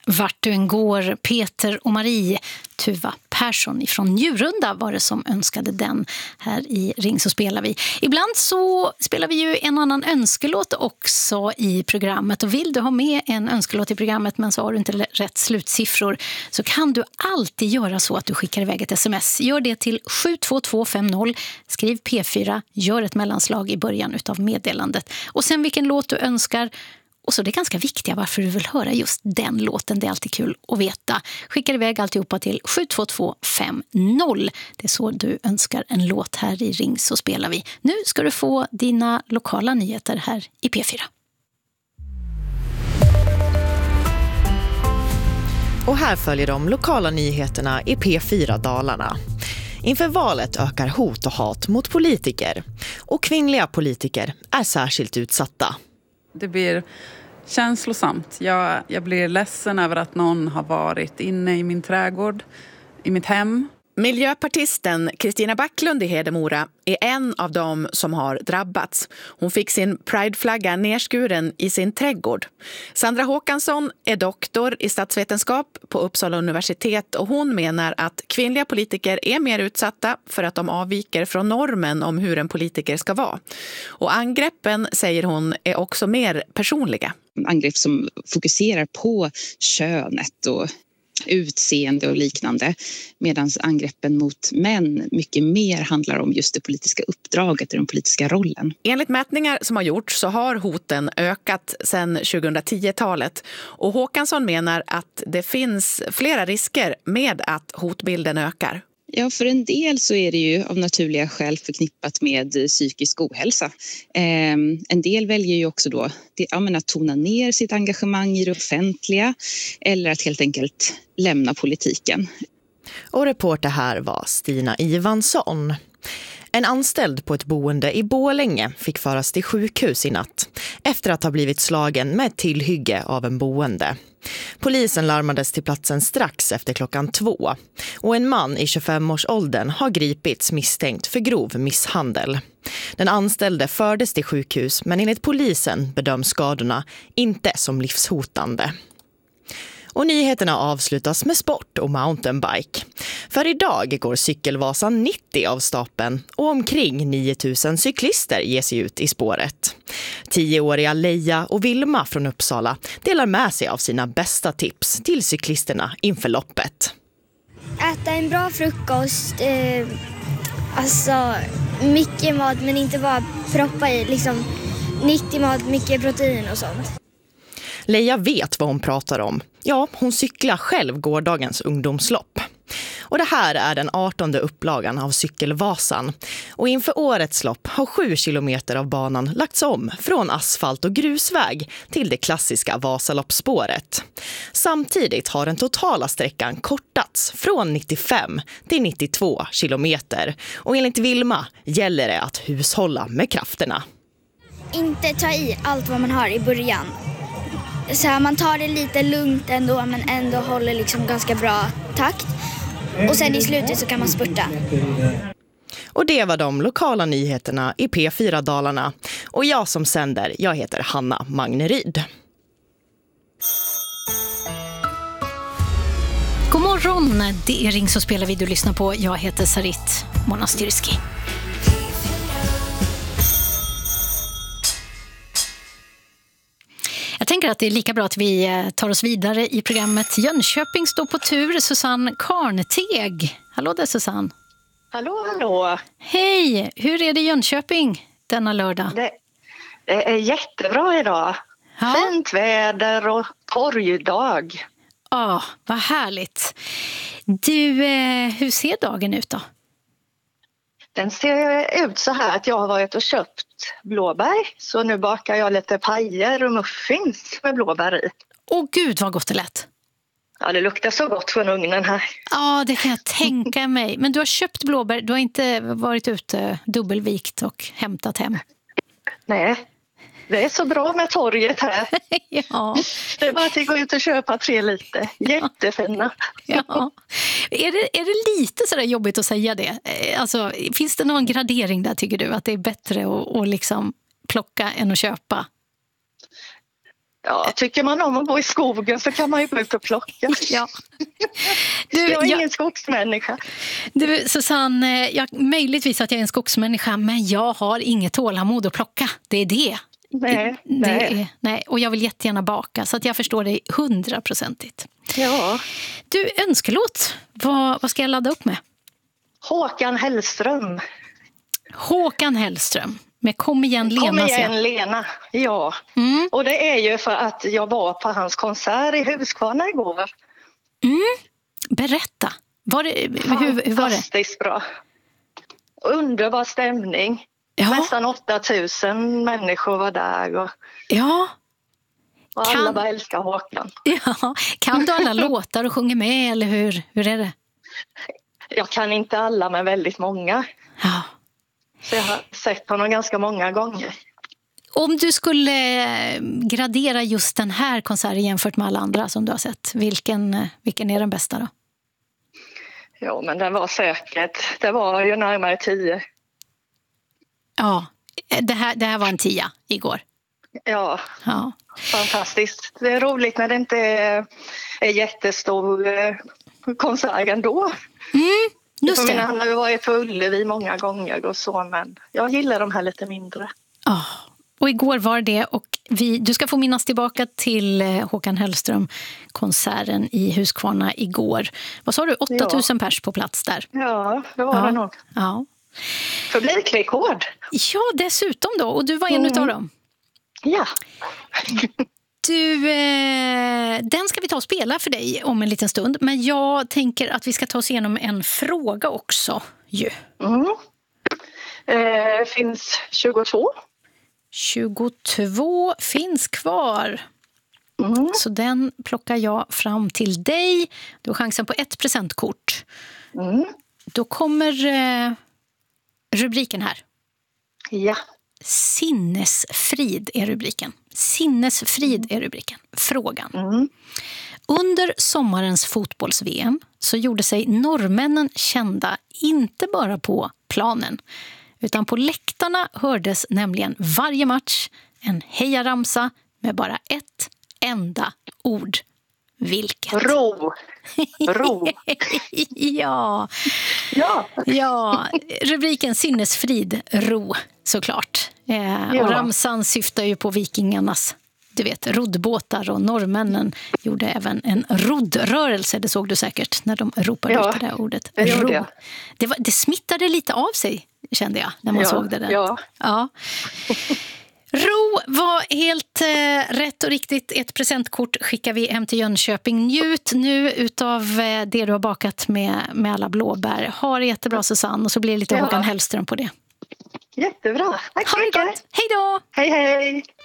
Vart du än går, Peter och Marie. Tuva Persson ifrån Njurunda var det som önskade den. Här i Ring så spelar vi. Ibland så spelar vi ju en annan önskelåt också i programmet. Och vill du ha med en önskelåt i programmet men så har du inte rätt slutsiffror, så kan du alltid göra så att du skickar iväg ett sms. Gör det till 72250. Skriv P4, gör ett mellanslag i början utav meddelandet. Och sen vilken låt du önskar. Och så det ganska viktiga varför du vill höra just den låten. Det är alltid kul att veta. Skickar iväg alltihopa till 72250. Det är så du önskar en låt här i Ring så spelar vi. Nu ska du få dina lokala nyheter här i P4. Och här följer de lokala nyheterna i P4 Dalarna. Inför valet ökar hot och hat mot politiker. Och kvinnliga politiker är särskilt utsatta. Det blir känslosamt. Jag blir ledsen över att någon har varit inne i min trädgård, i mitt hem. Miljöpartisten Kristina Backlund i Hedemora är en av dem som har drabbats. Hon fick sin prideflagga nerskuren i sin trädgård. Sandra Håkansson är doktor i statsvetenskap på Uppsala universitet och hon menar att kvinnliga politiker är mer utsatta för att de avviker från normen om hur en politiker ska vara. Och angreppen, säger hon, är också mer personliga. Angrepp som fokuserar på könet och utseende och liknande, medan angreppen mot män mycket mer handlar om just det politiska uppdraget och den politiska rollen. Enligt mätningar som har gjorts så har hoten ökat sedan 2010-talet och Håkansson menar att det finns flera risker med att hotbilden ökar. Ja, för en del så är det ju av naturliga skäl förknippat med psykisk ohälsa. En del väljer ju också då att tona ner sitt engagemang i det offentliga eller att helt enkelt lämna politiken. Och reporter här var Stina Ivansson. En anställd på ett boende i Borlänge fick föras till sjukhus i natt efter att ha blivit slagen med ett tillhygge av en boende. Polisen larmades till platsen strax efter 2:00 och en man i 25-årsåldern har gripits misstänkt för grov misshandel. Den anställde fördes till sjukhus men enligt polisen bedöms skadorna inte som livshotande. Och nyheterna avslutas med sport och mountainbike. För idag går cykelvasan 90 av stapeln och omkring 9000 cyklister ger sig ut i spåret. 10-åriga Leia och Vilma från Uppsala delar med sig av sina bästa tips till cyklisterna inför loppet. Äta en bra frukost, mycket mat men inte bara proppa i, nyttig mat, mycket protein och sånt. Leia vet vad hon pratar om. Ja, hon cyklar själv gårdagens ungdomslopp. Och det här är den 18:e upplagan av Cykelvasan. Och inför årets lopp har 7 kilometer av banan lagts om från asfalt och grusväg till det klassiska Vasaloppsspåret. Samtidigt har den totala sträckan kortats från 95 till 92 kilometer. Och enligt Vilma gäller det att hushålla med krafterna. Inte ta i allt vad man har i början. Så här, man tar det lite lugnt ändå men ändå håller ganska bra takt. Och sen i slutet så kan man spurta. Och det var de lokala nyheterna i P4 Dalarna. Och jag som sänder, jag heter Hanna Magneryd. God morgon, det är Ring så spelar vi, du lyssnar på. Jag heter Sarit Monastyrski. Jag tänker att det är lika bra att vi tar oss vidare i programmet. Jönköping står på tur. Susanne Karnteg. Hallå där, Susanne. Hallå. Hej, hur är det i Jönköping denna lördag? Det är jättebra idag. Ja. Fint väder och torgdag. Ja, vad härligt. Du, hur ser dagen ut då? Den ser ut så här att jag har varit och köpt blåbär. Så nu bakar jag lite pajer och muffins med blåbär i. Åh gud vad gott det lät. Ja, det luktar så gott från ugnen här. Ja, det kan jag tänka mig. Men du har köpt blåbär, du har inte varit ute dubbelvikt och hämtat hem? Nej, det är så bra med torget här. Ja. Det är bara att gå ut och köpa 3 liter. Jättefina. Ja. Är det lite sådär jobbigt att säga det? Alltså, finns det någon gradering där, tycker du? Att det är bättre att plocka än att köpa? Ja, tycker man om att gå i skogen så kan man ju gå ut och plocka. Ja. Jag är ingen skogsmänniska. Du, Susanne, möjligtvis att jag är en skogsmänniska, men jag har inget tålamod att plocka. Det är det. Nej. Och jag vill jättegärna baka, så att jag förstår dig 100%. Ja. Du, önskelåt. Vad ska jag ladda upp med? Håkan Hellström. Håkan Hellström. Med Kom igen Lena. Kom igen Lena, ja. Och det är ju för att jag var på hans konsert i Huskvarna igår. Berätta. Hur var det? Fantastiskt bra. Underbar stämning. Ja. Nästan 8000 människor var där. Och alla bara älskar Håkan. Ja. Kan du alla låtar och sjunger med, eller hur är det? Jag kan inte alla, men väldigt många. Ja. Så jag har sett honom ganska många gånger. Om du skulle gradera just den här konserten jämfört med alla andra som du har sett, vilken är den bästa då? Ja, men den var säkert. Det var ju närmare 10. Ja, det här var en 10 igår. Ja, fantastiskt. Det är roligt när det inte är jättestor konsert ändå. Just det. Han har ju varit på Ullevi många gånger och så, men jag gillar de här lite mindre. Och igår var det, och du ska få minnas tillbaka till Håkan Hellström-konserten i Huskvarna igår. Vad sa du? 8000 pers på plats där? Ja, det var det nog. Ja. Publikrekord. Ja, dessutom då. Och du var en utav dem. Ja. Du, den ska vi ta och spela för dig om en liten stund. Men jag tänker att vi ska ta oss igenom en fråga också. Finns 22. 22 finns kvar. Så den plockar jag fram till dig. Du har chansen på ett presentkort. Då kommer rubriken här. Ja. Sinnesfrid är rubriken. Sinnesfrid är rubriken. Frågan. Under sommarens fotbolls-VM så gjorde sig norrmännen kända inte bara på planen, utan på läktarna hördes nämligen varje match en hejaramsa med bara ett enda ord. Vilket? Ro. Ja, rubriken Sinnesfrid, ro, såklart. Och ramsan syftar ju på vikingarnas, du vet, roddbåtar, och norrmännen gjorde även en roddrörelse, det såg du säkert när de ropade ut det där ordet. Ro. Det smittade lite av sig, kände jag, när man såg det där. Ja. Ro var helt rätt och riktigt. Ett presentkort skickar vi hem till Jönköping. Njut nu utav det du har bakat med alla blåbär. Ha det jättebra, Susanne, och så blir det lite Håkan Hellström på det. Jättebra. Tack så mycket. Hej då! Hej.